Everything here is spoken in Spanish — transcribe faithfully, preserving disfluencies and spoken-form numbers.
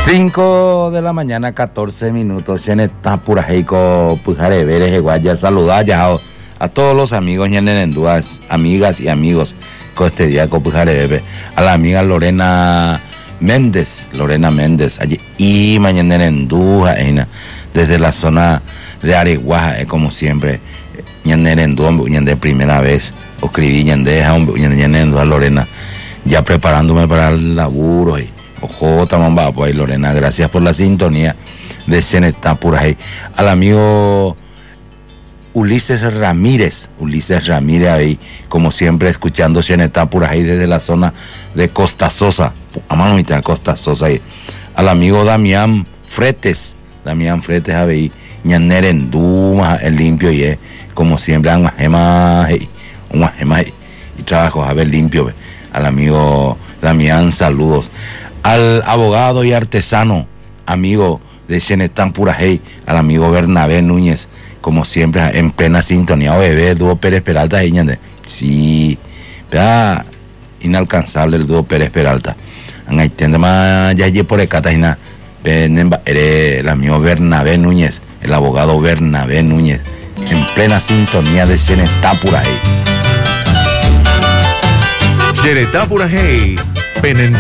cinco de la mañana, catorce minutos. En esta pura heico, pujare veres, guaya, saludar ya a todos los amigos, ñanenenduas, amigas y amigos, con este día, con pujare bebe. A la amiga Lorena Méndez, Lorena Méndez, allí, y mañana en Dúa, desde la zona de Areguaja, eh, como siempre, ñanenendúa, de primera vez, escribí ñandeja, ñanenendúa, Lorena, ya preparándome para el laburo, y ojo, tamamba, pues Lorena, gracias por la sintonía de Xenetá Purajay. Al amigo Ulises Ramírez, Ulises Ramírez ahí, como siempre, escuchando Xenetá Purajay desde la zona de Costa Sosa, a mano mitad Costa Sosa ahí. Al amigo Damián Fretes, Damián Fretes ahí, ñanerenduma, el limpio y es, como siempre, un gema, un gema y trabajo a ver limpio. Al amigo Damián, saludos. Al abogado y artesano, amigo de Xenetá Purajay, al amigo Bernabé Núñez, como siempre, en plena sintonía. Bebé, dúo Pérez Peralta, sí, vea, inalcanzable el dúo Pérez Peralta. Ahí tiende más, ya allí por el Catalina, el amigo Bernabé Núñez, el abogado Bernabé Núñez, en plena sintonía de Xenetá Purajay. Xenetá Purajay, Penendú.